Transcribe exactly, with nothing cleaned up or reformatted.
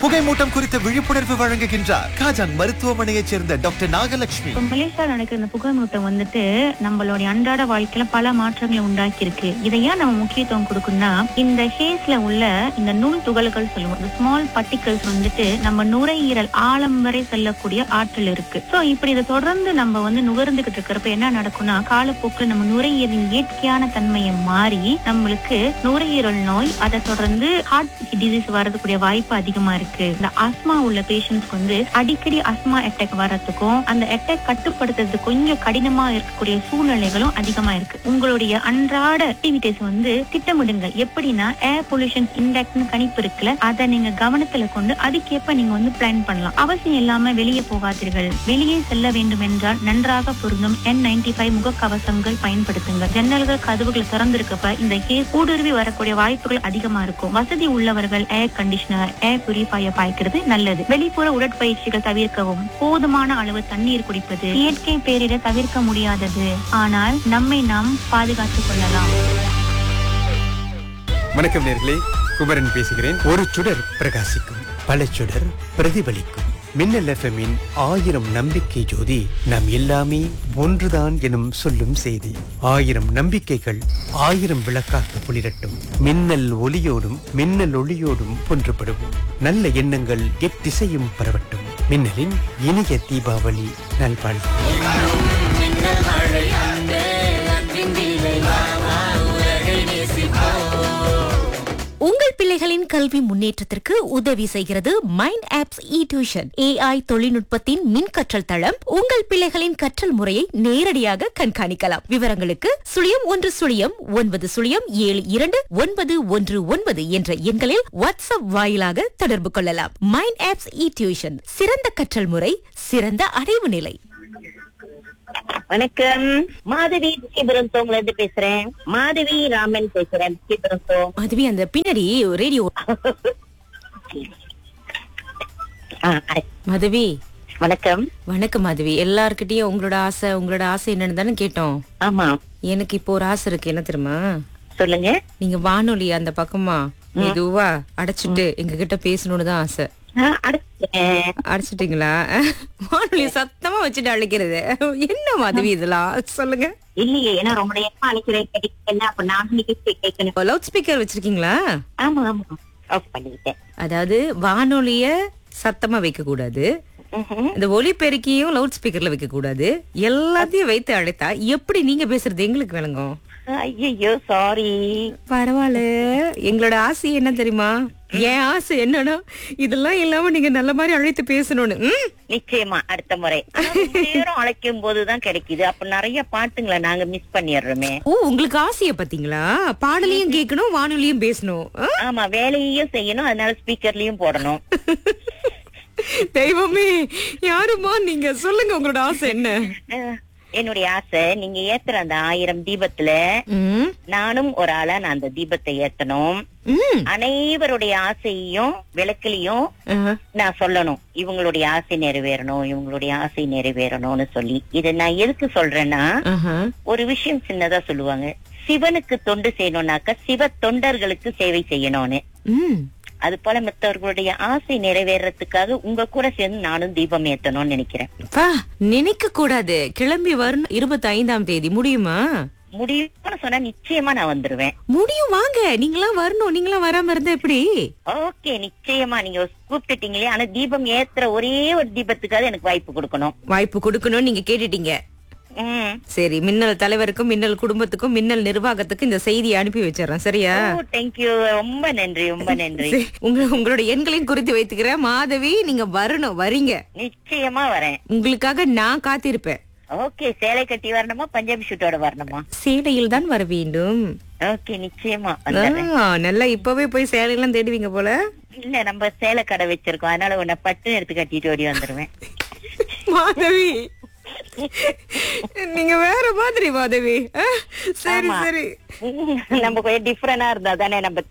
புகைமூட்டம் குறித்த விழிப்புணர்வு வழங்குகின்றார் காஜான் மருத்துவமனையைச் சேர்ந்த டாக்டர் நாகலட்சுமி. இப்ப மலேசியால நடக்கிற இந்த புகைமூட்டம் வந்துட்டு நம்மளுடைய அன்றாட வாழ்க்கையில பல மாற்றங்களை உண்டாக்கி இருக்கு. இதை ஏன் நம்ம முக்கியத்துவம் கொடுக்கணும்னா, இந்த ஹேஸ்ல உள்ள இந்த நுண் துகள்கள் சொல்லுவோம், இந்த ஸ்மால் பார்ட்டிகல்ஸ் வந்துட்டு நம்ம நுரையீரல் ஆழம் வரை செல்லக்கூடிய ஆற்றல் இருக்கு. சோ இப்படி இதை தொடர்ந்து நம்ம வந்து நுகர்ந்துகிட்டு இருக்கிறப்ப என்ன நடக்கும்னா, காலப்போக்கில் நம்ம நுரையீரலின் இயற்கையான தன்மையை மாறி நம்மளுக்கு நுரையீரல் நோய், அதை தொடர்ந்து ஹார்ட் டிசீஸ் வரதுக்குரிய வாய்ப்பு அதிகமா இருக்கு. இந்த ஆஸ்மா உள்ள பேஷண்ட்ஸ்க்கு வந்து அடிக்கடி ஆஸ்மா அட்டாக் வர்றதுக்கும் அந்த அட்டாக் கட்டுப்படுத்துறது கொஞ்சம் கடினமா இருக்கக்கூடிய சூழ்நிலைகளும் அதிகமா இருக்கு. உங்களுடைய அன்றாட ஆக்டிவிட்டிஸ் வந்து திட்டமிடுங்கள். எப்படின்னா, ஏர் பொல்யூஷன் இண்டெக்ஸ்னு கணிப்பு இருக்குல்ல, அதை நீங்க கவனத்துல கொண்டு அதுக்கேற்ப நீங்க வந்து பிளான் பண்ணலாம். அவசியம் இல்லாம வெளியே போகாதீர்கள். வெளியே செல்ல வேண்டும் என்றால் நன்றாக பொருந்தும் என் நைன்டி ஃபைவ் முகக்கவசங்கள் பயன்படுத்துங்க. ஜன்னல்கள் கதவுகள் திறந்திருக்கப்ப இந்த கேஸ் ஊடுருவி வரக்கூடிய வாய்ப்புகள் அதிகமா இருக்கும். வசதி உள்ளவர்கள் ஏர் கண்டிஷனர், ஏர் பியூரிஃபையர் பாய்க்கிறது நல்லது. வெளிப்புற உடற்பயிற்சிகள் தவிர்க்கவும். போதுமான அளவு தண்ணீர் குடிப்பது இயற்கை பேரிட தவிர்க்க முடியாதது, ஆனால் நம்மை நாம் பாதுகாத்துக் கொள்ளலாம். வணக்கம் நேர்களே, குமரன் பேசுகிறேன். ஒரு சுடர் பிரகாசிக்கும், பல சுடர் பிரதிபலிக்கும். மின்னல் எஃப்எம்மின் ஆயிரம் நம்பிக்கை ஜோதி, நாம் எல்லாமே ஒன்றுதான் எனும் சொல்லும் செய்தி. ஆயிரம் நம்பிக்கைகள் ஆயிரம் விளக்காக ஒளிரட்டும். மின்னல் ஒளியோடும் மின்னல் ஒளியோடும் ஒன்றுபடுவோம். நல்ல எண்ணங்கள் எத்திசையும் பரவட்டும். மின்னலின் இனிய தீபாவளி நல்வாழ்வு. உங்கள் பிள்ளைகளின் கல்வி முன்னேற்றத்திற்கு உதவி செய்கிறது மைண்ட் ஆப்ஸ் இ டியூஷன். ஏஐ தொழில்நுட்பத்தின் மின் கற்றல் தளம். உங்கள் பிள்ளைகளின் கற்றல் முறையை நேரடியாக கண்காணிக்கலாம். விவரங்களுக்கு சுழியம் ஒன்று சுழியம் ஒன்பது சுழியம் ஏழு இரண்டு ஒன்பது ஒன்று ஒன்பது என்ற எண்களில் வாட்ஸ்அப் வாயிலாக தொடர்பு கொள்ளலாம். மைண்ட் ஆப்ஸ் இ டியூஷன், சிறந்த கற்றல் முறை, சிறந்த அடைவு நிலை. வணக்கம், மாதவி ஸ்ரீபெருந்தோம்ல இருந்து பேசுறேன். மாதவி ராமன் பேசுறேன், ஸ்ரீபெருந்தோம். மாதவி, அந்த பின்னாடி ரேடியோ. மாதவி வணக்கம். வணக்கம் மாதவி. எல்லார்கிட்டயும் உங்களோட ஆசை உங்களோட ஆசை என்னன்னு தானே கேட்டோம். ஆமா, எனக்கு இப்போ ஒரு ஆசை இருக்கு. என்ன தெரியுமா? சொல்லுங்க. நீங்க வானொலி அந்த பக்கமா மெதுவா அடைச்சிட்டு எங்க கிட்ட பேசணும்னு தான் ஆசை. அடைச்சிட்டீங்களா? வானொலி சத்தமா வச்சுட்டு அழைக்கிறது என்ன மாதவி இதெல்லாம்? சொல்லுங்க. இல்லையே, ஏன்னா ரொம்ப நேரமா அழைக்கிறேன். அப்ப நானும் கேட்கணும். லவுட் ஸ்பீக்கர் வச்சிருக்கீங்களா? ஆமா ஆமா, ஆஃப் பண்ணிட்டேன். அதாவது வானொலிய சத்தமா வைக்க கூடாது, இந்த ஒலிபெருக்கியும் லவுட் ஸ்பீக்கர்ல வைக்க கூடாது. எல்லாத்தையும் வைத்து அழைத்தா எப்படி நீங்க பேசுறது எங்களுக்கு விளங்கும்? ஐயோ சாரி. பரவாயில்ல. எங்களோட ஆசை என்ன தெரியுமா? என் ஆசை என்னன்னா, இதெல்லாம் இல்லாம நீங்க நல்ல மாதிரி அழைத்து பேசணும்னு. நிச்சயமா அடுத்த முறை நேரம் அழைக்கும் போதுதான் கிடைக்குது. அப்ப நிறைய பாட்டுங்களை நாங்க மிஸ் பண்ணிடுறோமே. ஓ, உங்களுக்கு ஆசைய பாத்தீங்களா? பாடலையும் கேட்கணும், வானொலியும் பேசணும். ஆமா, வேலையையும் செய்யணும், அதனால ஸ்பீக்கர்லயும் போடணும். தெய்வமே, யாருமா நீங்க? சொல்லுங்க, உங்களோட ஆசை என்ன? என்னுடைய ஆசை, நீங்க ஏத்துற அந்த ஆயிரம் தீபத்துல நானும் ஒரு ஆளா நான் அந்த தீபத்தை ஏத்தணும். அனைவருடைய ஆசையையும் விளக்குலையும் நான் சொல்லணும், இவங்களுடைய ஆசை நிறைவேறணும், இவங்களுடைய ஆசை நிறைவேறணும்னு சொல்லி. இதை நான் எதுக்கு சொல்றேன்னா, ஒரு விஷயம் சின்னதா சொல்லுவாங்க, சிவனுக்கு தொண்டு செய்யணும்னாக்க சிவ தொண்டர்களுக்கு சேவை செய்யணும்னு. அது போல மற்றவர்களுடைய ஆசை நிறைவேறதுக்காக உங்க கூட சேர்ந்து நானும் தீபம் ஏத்தணும்னு நினைக்கிறேன். நினைக்க கூடாது. கிளம்பி வரும் இருபத்தி ஐந்தாம் தேதி முடியுமா? முடியும்னு சொன்னா நிச்சயமா நான் வந்துருவேன். முடியும், வாங்க. நீங்களாம் வரணும். நீங்களாம் வராம இருந்தா எப்படி? ஓகே, நிச்சயமா. நீங்க கூப்பிட்டுட்டீங்களே, ஆனா தீபம் ஏத்துற ஒரே ஒரு தீபத்துக்காக எனக்கு வாய்ப்பு கொடுக்கணும். வாய்ப்பு கொடுக்கணும் நீங்க கேட்டுட்டீங்க. சரி, மின்னல் தலைவருக்கும் மின்னல் குடும்பத்துக்கும் மின்னல் நிர்வாகத்துக்கும் இந்த செய்தியை அனுப்பி வச்சிடறேன். சரியா? தேங்க்யூ, ரொம்ப நன்றி, ரொம்ப நன்றி. உங்க உங்களோட எண்களையும் குறித்து வைத்துக்கிறேன். மாதவி, நீங்க வரணும். வரீங்க? நிச்சயமா வரேன். உங்களுக்காக நான் காத்திருப்பேன். ஓகே, சேலை கட்டி வரணுமா, பஞ்சாபி ஷூட்டோட வரணுமா? சேலையில் தான் வர வேண்டும். ஓகே, நிச்சயமா. நல்லா இப்பவே போய் சேலை எல்லாம் தேடுவீங்க போல. இல்ல, நம்ம சேலை கடை வச்சிருக்கோம், அதனால உன்னை பட்டு எடுத்து கட்டிட்டு ஓடி வந்துருவேன். மாதவி, நீங்க வேற மாதிரி மாதவி. சரி சரி, நம்ம கொஞ்சம் டிஃபரெண்டா இருந்தா தானே நம்ம